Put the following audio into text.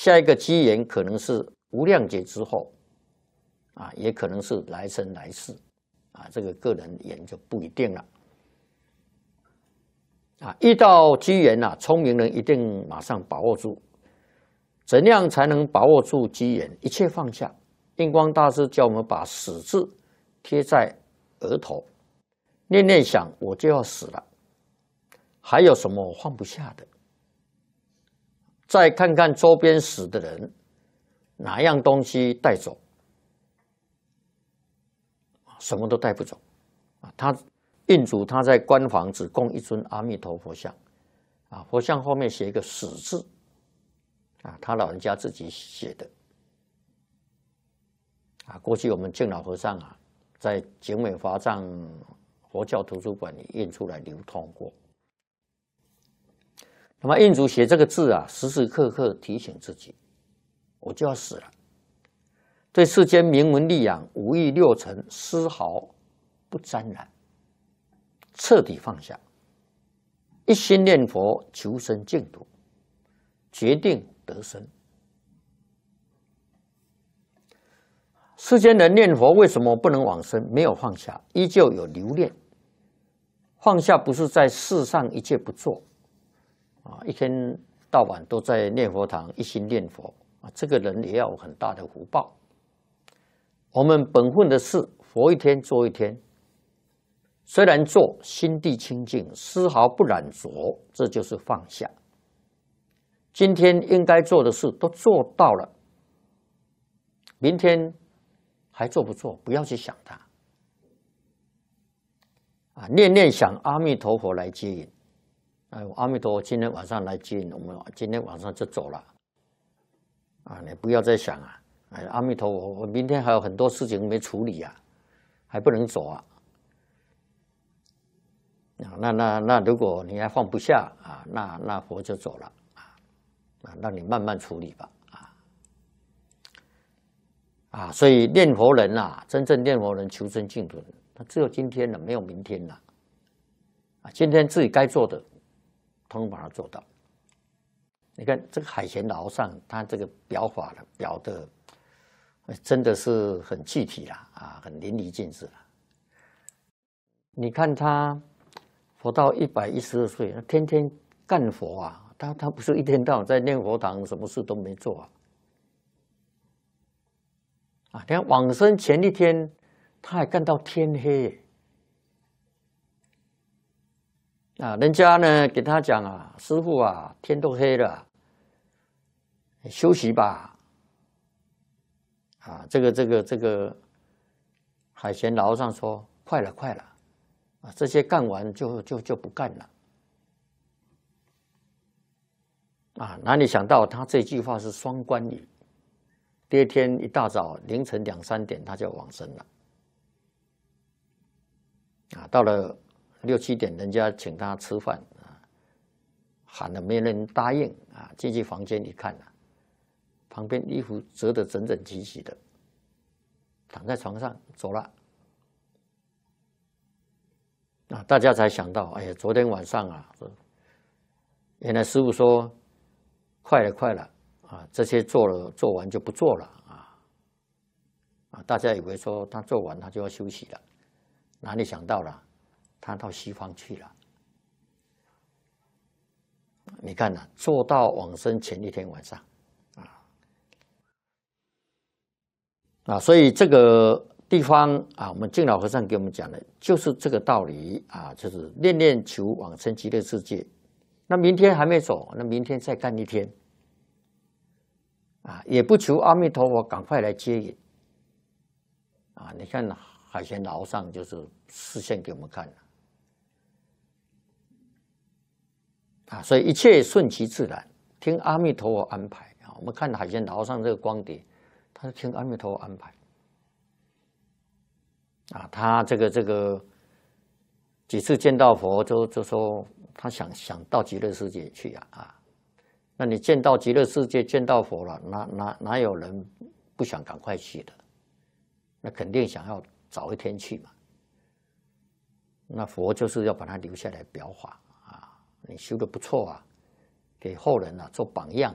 下一个机缘可能是无量劫之后，啊，也可能是来生来世，啊，这个个人缘就不一定了。啊，遇到机缘啊，聪明人一定马上把握住。怎样才能把握住机缘？一切放下。印光大师叫我们把死字贴在额头，念念想我就要死了，还有什么放不下的？再看看周边死的人，哪样东西带走？什么都带不走。他印主他在官房只供一尊阿弥陀佛像，啊，佛像后面写一个死字，啊，他老人家自己写的。啊，过去我们敬老和尚啊，在景美华藏佛教图书馆里印出来流通过。那么印主写这个字啊，时时刻刻提醒自己，我就要死了。对世间名闻利养、五欲六尘丝毫不沾染，彻底放下，一心念佛求生净土，决定得生。世间人念佛为什么不能往生？没有放下，依旧有留恋。放下不是在世上一切不做，啊，一天到晚都在念佛堂一心念佛啊，这个人也要有很大的福报。我们本分的事，佛一天做一天，虽然做，心地清净，丝毫不染浊，这就是放下。今天应该做的事都做到了，明天还做不做？不要去想它。啊，念念想阿弥陀佛来接引。哎，阿弥陀佛今天晚上来接引我们，今天晚上就走了。啊，你不要再想啊！哎，阿弥陀佛，我明天还有很多事情没处理啊，还不能走啊。那如果你还放不下啊，那佛就走了啊，让你慢慢处理吧啊，所以念佛人啊，真正念佛人求生净土，他只有今天了，没有明天了啊。今天自己该做的，统统把它做到。你看这个海贤老和尚，他这个表法的表的，真的是很具体啦啊，很淋漓尽致啦。你看他佛到112岁，天天干佛啊，他不是一天到晚在念佛堂，什么事都没做啊。啊，你看往生前一天，他还干到天黑。啊，人家呢给他讲啊，师父啊，天都黑了，休息吧。啊，这个海贤老和尚说，快了，啊，这些干完就不干了。啊，哪里想到他这句话是双关语。第二天一大早凌晨2、3点他就往生了。啊，到了6、7点，人家请他吃饭啊，喊了没人答应啊，进去房间一看啊，旁边衣服折得整整齐齐的，躺在床上走了。啊，大家才想到，哎呀，昨天晚上啊，原来师父说快了啊，这些做完就不做了啊，大家以为说他做完他就要休息了，哪里想到了，他到西方去了。你看呐，做到往生前一天晚上啊，所以这个地方啊，我们敬老和尚给我们讲的就是这个道理啊，就是念念求往生极乐世界。那明天还没走，那明天再干一天啊，也不求阿弥陀佛赶快来接引啊。你看海贤老和尚就是示现给我们看啊，所以一切顺其自然，听阿弥陀佛安排啊。我们看海贤老和尚这个光碟，他是听阿弥陀佛安排啊。他这个几次见到佛就说他想到极乐世界去啊。那你见到极乐世界见到佛了，哪有人不想赶快去的？那肯定想要早一天去嘛。那佛就是要把他留下来表法啊，你修得不错啊，给后人啊做榜样。